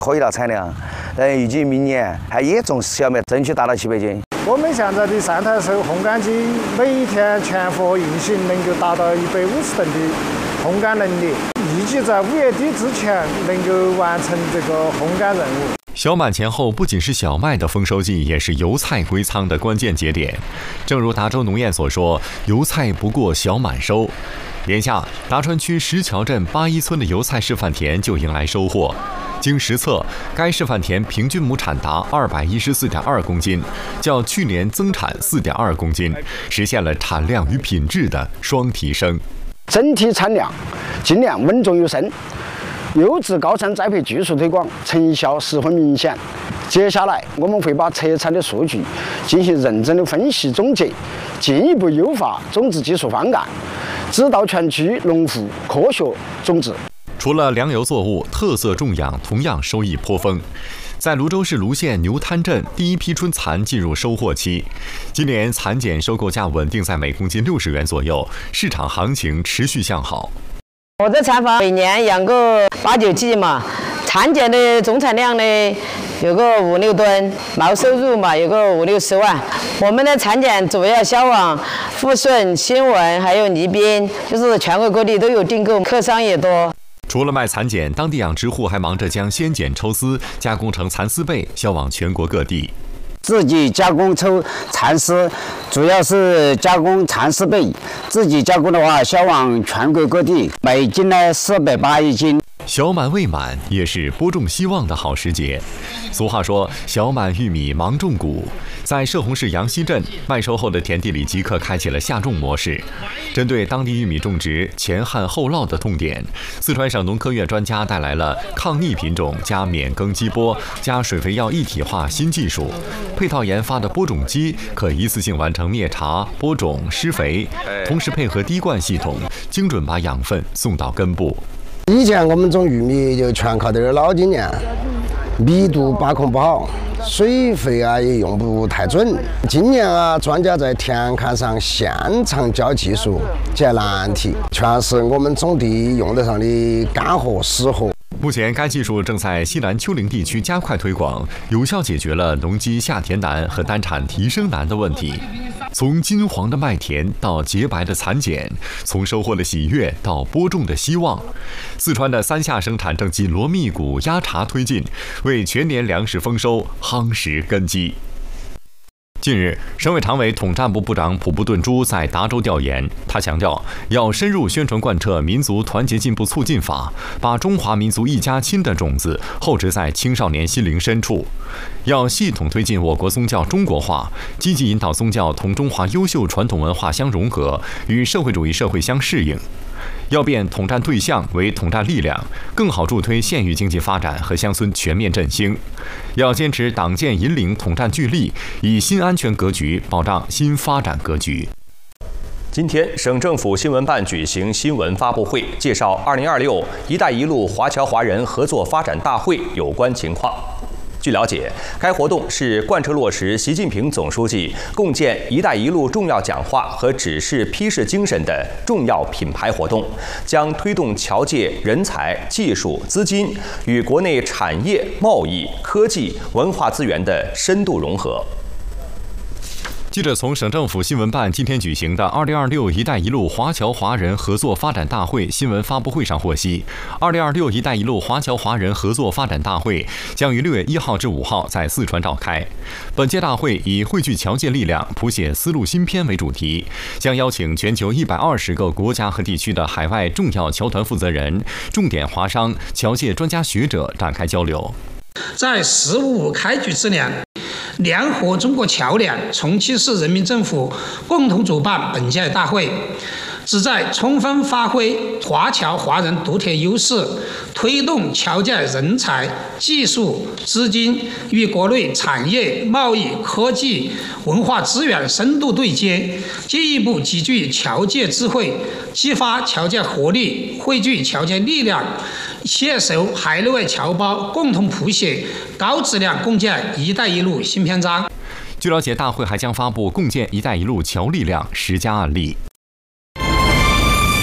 可以了产量，预计明年还也种小麦争取达到700斤。 我们现在的3台手烘干机每天全活运行，能够达到150吨的烘干能力，预计在5月底之前能够完成这个烘干任务。 小满前后不仅是小麦的丰收季，也是油菜归仓的关键节点。正如达州农业所说，油菜不过小满收。眼下，达川区石桥镇81村的油菜示范田就迎来收获。经实测，该示范田平均亩产达214.2公斤，较去年增产4.2公斤，实现了产量与品质的双提升。 整体产量尽量稳中有升，优质高产栽培技术推广成效十分明显。接下来，我们会把测产的数据进行认真的分析总结，进一步优化种植技术方案，指导全区农户科学种植。 除了粮油作物，特色种养同样收益颇丰。在泸州市泸县牛滩镇，第一批春蚕进入收获期。今年蚕茧收购价稳定在每公斤60元左右，市场行情持续向好。 我这蚕房每年养个8、9季嘛，蚕茧的总产量呢有个5、6吨，毛收入嘛有个50、60万。我们的蚕茧主要销往富顺、新闻还有宜宾，就是全国各地都有订购，客商也多。 除了卖蚕茧，当地养殖户还忙着将鲜茧抽丝，加工成蚕丝被，销往全国各地。 自己加工抽蚕丝，主要是加工蚕丝被。自己加工的话，销往全国各地，每斤呢480一斤。 小满未满，也是播种希望的好时节。俗话说，小满玉米忙种谷。在射洪市杨溪镇，麦收后的田地里即刻开启了下种模式。针对当地玉米种植前旱后涝的痛点，四川省农科院专家带来了抗逆品种加免耕机播加水肥药一体化新技术。配套研发的播种机可一次性完成灭茬、播种、施肥，同时配合滴灌系统，精准把养分送到根部。 以前我们种玉米就全靠点老经验，密度把控不好，水肥也用不太准。今年专家在田坎上现场教技术解难题，全是我们种地用得上的干货实货。 目前，该技术正在西南丘陵地区加快推广，有效解决了农机下田难和单产提升难的问题。从金黄的麦田到洁白的蚕茧，从收获的喜悦到播种的希望，四川的3夏生产正紧锣密鼓压茬推进，为全年粮食丰收夯实根基。近日，省委常委、统战部部长普布顿珠在达州调研，他强调要深入宣传贯彻民族团结进步促进法，把中华民族一家亲的种子厚植在青少年心灵深处，要系统推进我国宗教中国化，积极引导宗教同中华优秀传统文化相融合，与社会主义社会相适应。要变统战对象为统战力量，更好助推县域经济发展和乡村全面振兴。要坚持党建引领统战聚力，以新安全格局保障新发展格局。 今天，省政府新闻办举行新闻发布会，介绍2026“一带一路”华侨华人合作发展大会有关情况。据了解，该活动是贯彻落实习近平总书记共建“一带一路”重要讲话和指示批示精神的重要品牌活动，将推动侨界人才、技术、资金与国内产业、贸易、科技、文化资源的深度融合。 记者从省政府新闻办今天举行的2026“一带一路”华侨华人合作发展大会新闻发布会上获悉，2026“一带一路”华侨华人合作发展大会将于6月1号至5号在四川召开。本届大会以汇聚侨界力量，谱写丝路新篇为主题，将邀请全球120个国家和地区的海外重要侨团负责人、重点华商、侨界专家学者展开交流。 在“十五五”开局之年，联合中国侨联、重庆市人民政府共同主办本届大会，旨在充分发挥华侨华人独特优势，推动侨界人才、技术、资金与国内产业、贸易、科技、文化资源深度对接，进一步集聚侨界智慧，激发侨界活力，汇聚侨界力量，携手海内外侨胞共同谱写高质量共建“一带一路”新篇章。 据了解，大会还将发布共建“一带一路”侨力量10家案例。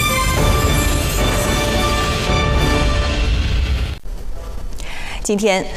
今天，